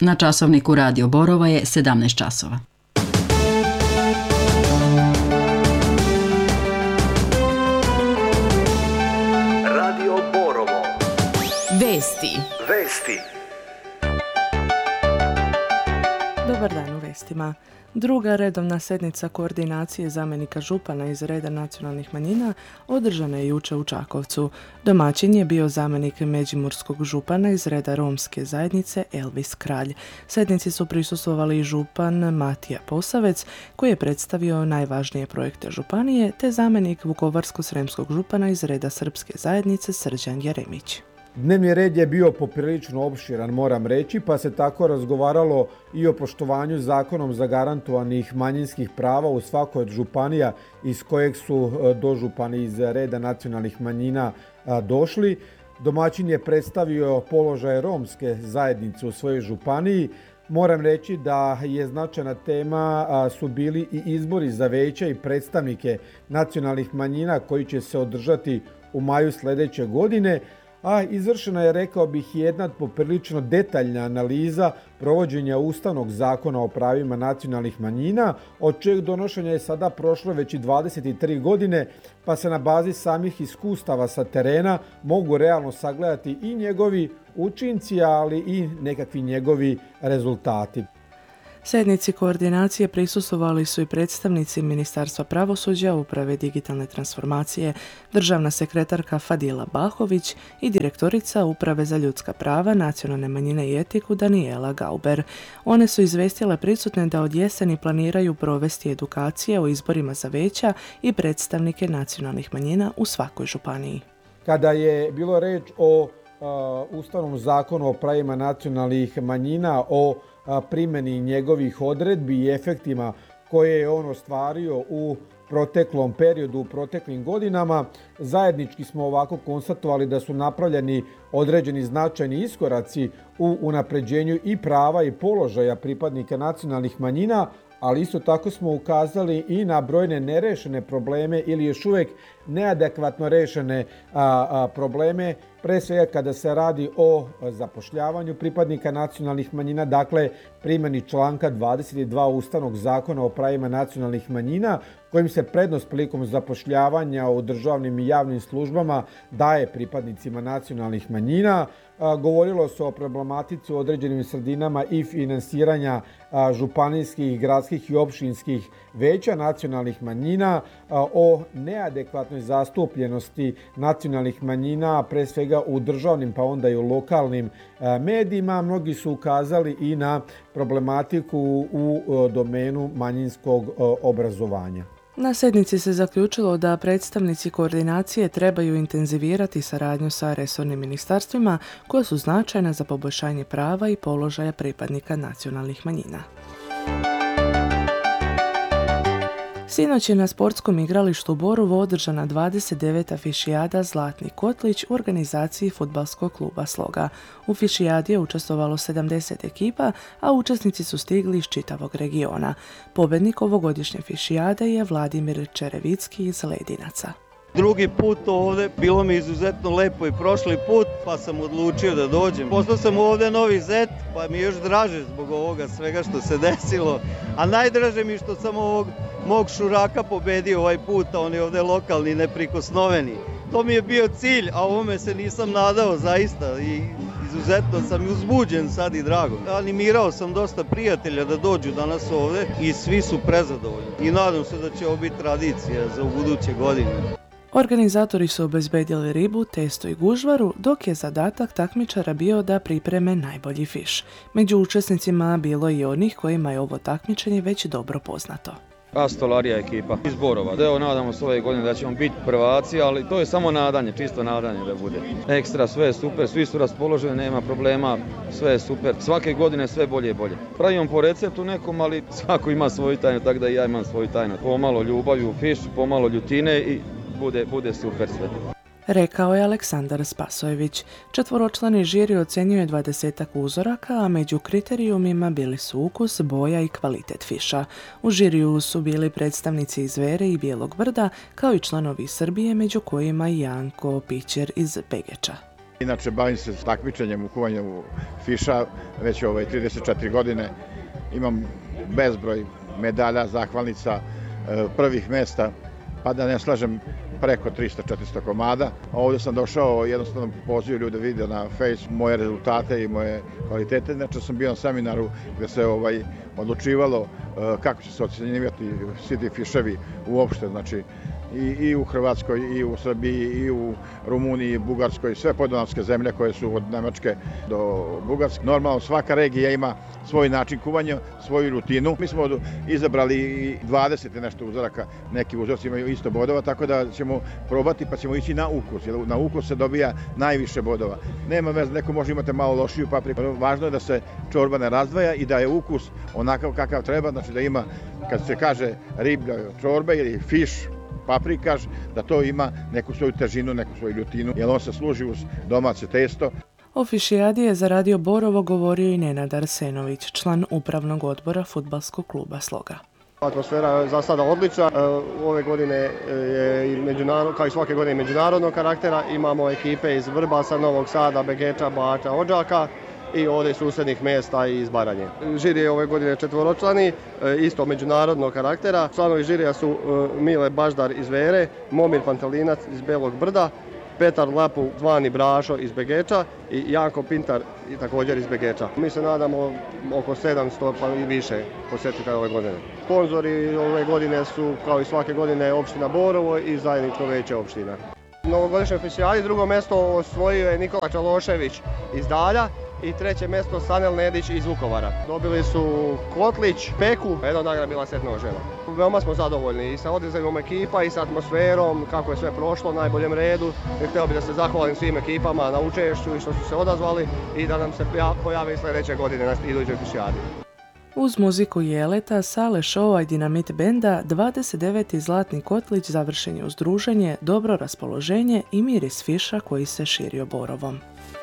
Na časovniku Radio Borova je 17 časova. Radio Borovo. Vesti. Dobar dan u vestima. Druga redovna sjednica koordinacije zamjenika župana iz reda nacionalnih manjina održana je jučer u Čakovcu. Domaćin je bio zamjenik međimurskog župana iz reda romske zajednice Elvis Kralj. Sjednici su prisustvovali i župan Matija Posavec, koji je predstavio najvažnije projekte županije, te zamjenik vukovarsko-sremskog župana iz reda srpske zajednice Srđan Jeremić. Dnevni red je bio poprilično opširan, moram reći, pa se tako razgovaralo i o poštovanju zakonom zagarantovanih manjinskih prava u svakoj od županija iz kojeg su dožupani iz reda nacionalnih manjina došli. Domaćin je predstavio položaj romske zajednice u svojoj županiji. Moram reći da je značajna tema su bili i izbori za veća i predstavnike nacionalnih manjina koji će se održati u maju sljedeće godine, a izvršena je, rekao bih, jedna poprilično detaljna analiza provođenja Ustavnog zakona o pravima nacionalnih manjina, od čeg donošenja je sada prošlo već i 23 godine, pa se na bazi samih iskustava sa terena mogu realno sagledati i njegovi učinci, ali i nekakvi njegovi rezultati. Sjednici koordinacije prisustvovali su i predstavnici Ministarstva pravosuđa, Uprave digitalne transformacije, državna sekretarka Fadila Bahović i direktorica Uprave za ljudska prava, nacionalne manjine i etiku Danijela Gauber. One su izvestile prisutne da od jeseni planiraju provesti edukacije o izborima za veća i predstavnike nacionalnih manjina u svakoj županiji. Kada je bilo reč o Ustavnom zakonu o pravima nacionalnih manjina, o primjeni njegovih odredbi i efektima koje je on ostvario u proteklom periodu, u proteklim godinama, zajednički smo ovako konstatovali da su napravljeni određeni značajni iskoraci u unapređenju i prava i položaja pripadnika nacionalnih manjina, ali isto tako smo ukazali i na brojne nerešene probleme ili još uvijek neadekvatno rešene probleme, pre svega kada se radi o zapošljavanju pripadnika nacionalnih manjina, dakle primjeni članka 22 Ustavnog zakona o pravima nacionalnih manjina, kojim se prednost prilikom zapošljavanja u državnim i javnim službama daje pripadnicima nacionalnih manjina. Govorilo se o problematici u određenim sredinama i finansiranja županijskih, gradskih i opštinskih veća nacionalnih manjina, o neadekvatnoj zastupljenosti nacionalnih manjina, pre svega u državnim pa onda i u lokalnim medijima. Mnogi su ukazali i na problematiku u domenu manjinskog obrazovanja. Na sjednici se zaključilo da predstavnici koordinacije trebaju intenzivirati saradnju sa resornim ministarstvima koja su značajna za poboljšanje prava i položaja pripadnika nacionalnih manjina. Sinoć je na sportskom igralištu u Borovu održana 29. fišijada Zlatni kotlić u organizaciji fudbalskog kluba Sloga. U fišijadi je učestvovalo 70 ekipa, a učesnici su stigli iz čitavog regiona. Pobjednik ovogodišnje fišijade je Vladimir Čerevicki iz Ledinaca. Drugi put ovdje, bilo mi izuzetno lepo i prošli put, pa sam odlučio da dođem. Postao sam ovdje novi zet, pa mi je još draže zbog ovoga svega što se desilo. A najdraže mi što sam ovog mog šuraka pobedio ovaj put, a on je ovdje lokalni, neprikosnoveni. To mi je bio cilj, a ovome se nisam nadao zaista i izuzetno sam uzbuđen sad i drago. Animirao sam dosta prijatelja da dođu danas ovdje i svi su prezadovoljni. I nadam se da će ovo biti tradicija za buduće godine. Organizatori su obezbedili ribu, testo i gužvaru, dok je zadatak takmičara bio da pripreme najbolji fiš. Među učesnicima bilo i onih kojima je ovo takmičenje već dobro poznato. Stolarija ekipa iz Borova. Evo, nadamo se ove godine da ćemo biti prvaci, ali to je samo nadanje, čisto nadanje da bude. Ekstra, sve je super, svi su raspoloženi, nema problema, sve je super. Svake godine sve bolje i bolje. Pravimo po receptu nekom, ali svako ima svoju tajnu, tako da i ja imam svoju tajnu. Pomalo ljubavi u fiš, pomalo ljutine i bude super sve. Rekao je Aleksandar Spasojević. Četvoročlani žiri ocenjuje 20 uzoraka, a među kriterijumima bili su ukus, boja i kvalitet fiša. U žiriju su bili predstavnici iz Vere i Bijelog Brda, kao i članovi Srbije, među kojima i Janko Pićer iz Begeča. Inače, bavim se takmičenjem u kuvanju fiša već 34 godine. Imam bezbroj medalja, zahvalnica, prvih mesta, pa da ne slažem preko 300-400 komada. A ovdje sam došao jednostavno poziv ljudi vide na Face moje rezultate i moje kvalitete. Znači sam bio na seminaru gdje se odlučivalo kako će se ocjenjivati svi ti fiševi uopšte, znači i u Hrvatskoj, i u Srbiji, i u Rumuniji, i Bugarskoj, sve podunavske zemlje koje su od Nemačke do Bugarske. Normalno svaka regija ima svoj način kuvanja, svoju rutinu. Mi smo izabrali 20 nešto uzoraka, neki uzorci imaju isto bodova, tako da ćemo probati pa ćemo ići na ukus, jer na ukus se dobija najviše bodova. Nema veze, neko može imati malo lošiju papriku. Važno je da se čorba ne razdvaja i da je ukus onakav kakav treba, znači da ima, kad se kaže riblja čorba ili fiš, paprikaš, da to ima neku svoju težinu, neku svoju ljutinu, jer on se služi uz domaće testo. O fišijadi je za Radio Borovo govorio i Nenad Arsenović, član upravnog odbora fudbalskog kluba Sloga. Atmosfera je za sada odlična. Ove godine je kao i svake godine međunarodnog karaktera. Imamo ekipe iz Vrbasa, Novog Sada, Begeča, Bača, Odžaka i ovdje susjednih mjesta iz Baranje. Žiri je ove godine 4-člani, isto međunarodnog karaktera. Članovi žirija su Mile Baždar iz Vere, Momir Pantelinac iz Belog Brda, Petar Lapu zvani Brašo iz Begeča i Janko Pintar također iz Begeča. Mi se nadamo oko 700 pa i više posjetitelja ove godine. Sponzori ove godine su kao i svake godine opština Borovo i zajedničko veće opština. Novogodišnjoj fišijadi drugo mjesto osvojio je Nikola Čalošević iz Dalja i treće mjesto Sanel Nedić iz Vukovara. Dobili su kotlić, peku, jedna nagrada bila set noževa. Veoma smo zadovoljni i sa odizajom ekipa i sa atmosferom, kako je sve prošlo u najboljem redu. Htio bih da se zahvalim svim ekipama na učešću i što su se odazvali i da nam se pojave sljedeće godine na idućoj fišijadi. Uz muziku Jeleta, Sale Šova i Dinamit Benda, 29. Zlatni kotlić završen je uz druženje, dobro raspoloženje i miris fiša koji se širio Borovom.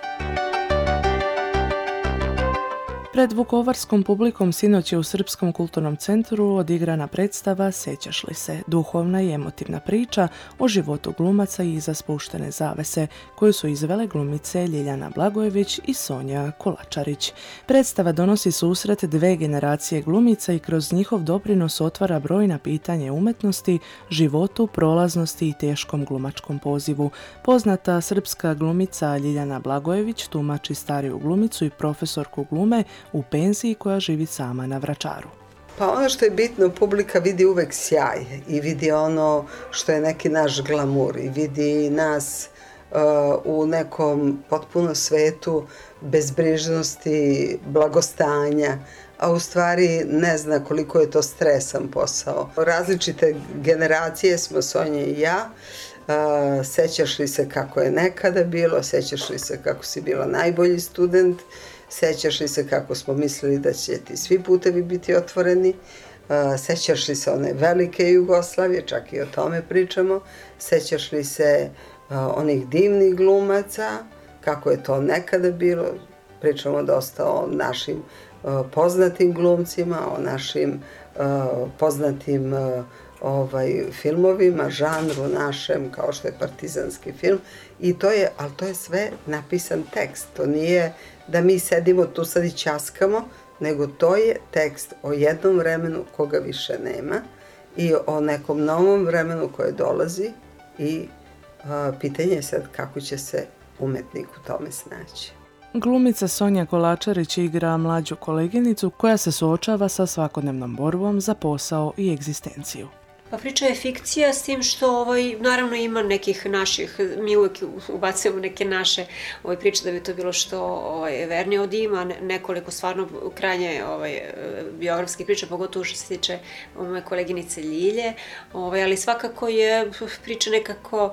Pred vukovarskom publikom sinoć je u Srpskom kulturnom centru odigrana predstava Sećaš li se, duhovna i emotivna priča o životu glumaca i iza spuštene zavese, koju su izvele glumice Ljiljana Blagojević i Sonja Kolačarić. Predstava donosi susret dve generacije glumica i kroz njihov doprinos otvara brojna pitanja umetnosti, životu, prolaznosti i teškom glumačkom pozivu. Poznata srpska glumica Ljiljana Blagojević tumači stariju glumicu i profesorku glume u penziji koja živi sama na Vračaru. Pa ono što je bitno, publika vidi uvek sjaj i vidi ono što je neki naš glamur i vidi nas u nekom potpuno svetu bezbrižnosti, blagostanja, a u stvari ne zna koliko je to stresan posao. Različite generacije smo, Sonja i ja. Sećaš li se kako je nekada bilo, sećaš li se kako si bila najbolji student, sećaš li se kako smo mislili da će ti svi putevi biti otvoreni, sećaš li se one velike Jugoslavije, čak i o tome pričamo, sećaš li se onih divnih glumaca, kako je to nekada bilo, pričamo dosta o našim poznatim glumcima, o našim poznatim filmovima, žanru našem, kao što je partizanski film, ali to je sve napisan tekst, to nije da mi sedimo tu sad i ćaskamo, nego to je tekst o jednom vremenu koga više nema i o nekom novom vremenu koje dolazi i pitanje je sad kako će se umetnik u tome snaći. Glumica Sonja Kolačarić igra mlađu koleginicu koja se suočava sa svakodnevnom borbom za posao i egzistenciju. Pa priča je fikcija s tim što naravno ima nekih naših, mi uvijek ubacujemo neke naše priče da bi to bilo što vernije, od ima nekoliko stvarno krajnje biografskih priča, pogotovo što se tiče moje koleginice Ljilje, ali svakako je priča nekako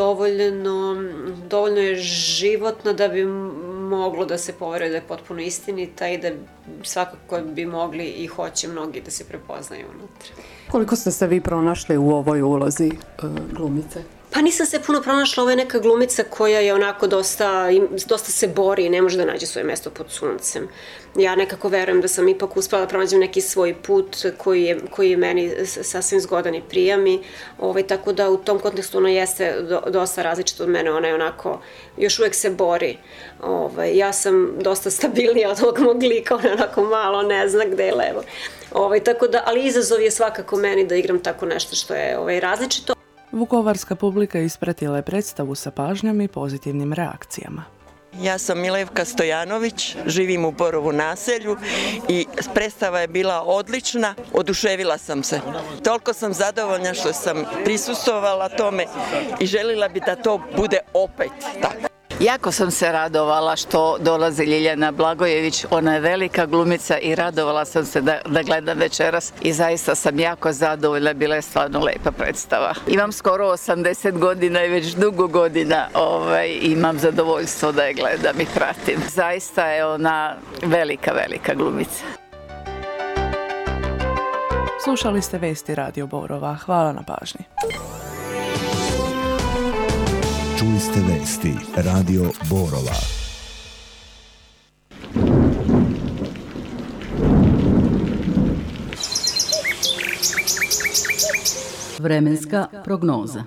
dovoljno je životna da bi moglo da se poveruje da je potpuno istinita i da svakako bi mogli i hoće mnogi da se prepoznaju unutra. Koliko ste se vi pronašli u ovoj ulozi glumice? Pa nisam se puno pronašla, ovo je neka glumica koja je onako dosta se bori i ne može da nađe svoje mesto pod suncem. Ja nekako verujem da sam ipak uspela da pronađem neki svoj put koji je meni sasvim zgodan i prija mi, tako da u tom kontekstu ona jeste dosta različita od mene, ona je onako, još uvek se bori. Ja sam dosta stabilnija od ovog mog lika, ona je onako malo, ne zna gde je levo. Tako da, ali izazov je svakako meni da igram tako nešto što je različito. Vukovarska publika ispratila je predstavu sa pažnjom i pozitivnim reakcijama. Ja sam Milevka Stojanović, živim u Borovu naselju i predstava je bila odlična, oduševila sam se. Toliko sam zadovoljna što sam prisustvovala tome i željela bi da to bude opet tako. Jako sam se radovala što dolazi Ljiljana Blagojević, ona je velika glumica i radovala sam se da gledam večeras i zaista sam jako zadovoljna, bila je stvarno lepa predstava. Imam skoro 80 godina i već dugo godina imam zadovoljstvo da je gledam i pratim. Zaista je ona velika, velika glumica. Slušali ste vesti Radio Borova. Hvala na pažnji. Čuli ste vesti Radio Borova. Vremenska prognoza.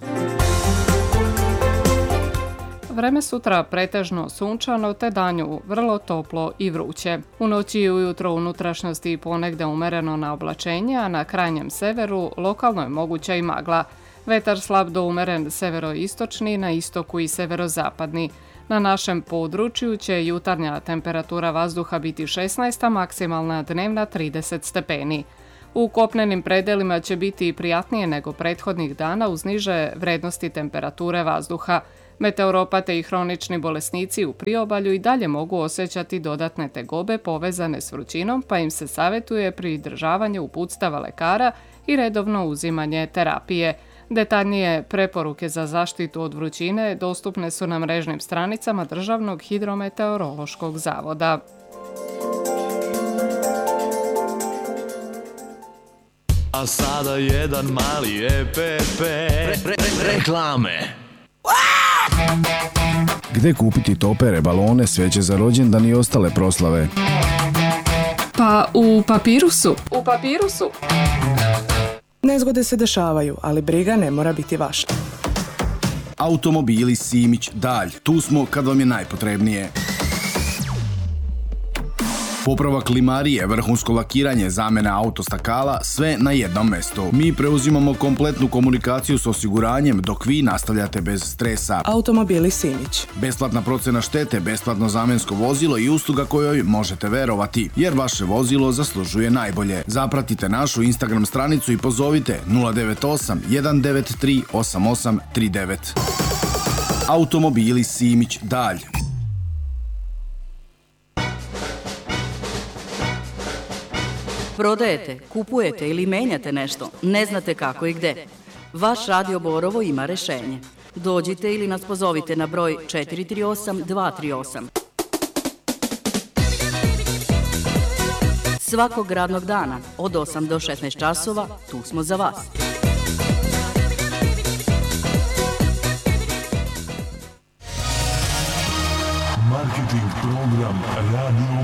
Vreme sutra pretežno sunčano te danju vrlo toplo i vruće. U noći i ujutro unutrašnjosti ponegde umereno na oblačenje, a na krajnjem severu lokalno je moguća i magla. Vetar slab do umeren severoistočni, na istoku i severozapadni. Na našem području će jutarnja temperatura vazduha biti 16, a maksimalna dnevna 30 stepeni. U kopnenim predelima će biti prijatnije nego prethodnih dana uz niže vrednosti temperature vazduha. Meteoropate i hronični bolesnici u priobalju i dalje mogu osjećati dodatne tegobe povezane s vrućinom, pa im se savjetuje pridržavanje uputstava lekara i redovno uzimanje terapije. Detaljnije preporuke za zaštitu od vrućine dostupne su na mrežnim stranicama Državnog hidrometeorološkog zavoda. A sada jedan mali EPP. Reklame. Gde kupiti topere, balone, sveće za rođendan i ostale proslave? Pa u Papirusu. U Papirusu. Nezgode se dešavaju, ali briga ne mora biti vaša. Automobili Simić Dalj. Tu smo kad vam je najpotrebnije. Popravak limarije, vrhunsko lakiranje, zamena autostakala, sve na jednom mestu. Mi preuzimamo kompletnu komunikaciju s osiguranjem dok vi nastavljate bez stresa. Automobili Simić. Besplatna procena štete, besplatno zamensko vozilo i usluga kojoj možete verovati, jer vaše vozilo zaslužuje najbolje. Zapratite našu Instagram stranicu i pozovite 098 193 8839. Automobili Simić Dalj. Prodajete, kupujete ili menjate nešto, ne znate kako i gde. Vaš Radio Borovo ima rešenje. Dođite ili nas pozovite na broj 438 238. Svakog radnog dana od 8 do 16 časova tu smo za vas. Marketing program Radio